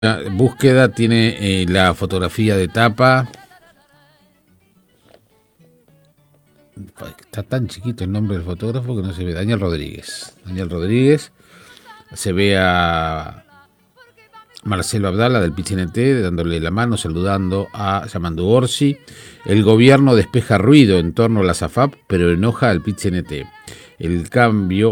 Búsqueda tiene la fotografía de tapa. Está tan chiquito el nombre del fotógrafo que no se ve. Daniel Rodríguez. Se ve a Marcelo Abdala del PIT-CNT dándole la mano, saludando a Yamandu Orsi. El gobierno despeja ruido en torno a la SAFAP, pero enoja al PIT-CNT. El cambio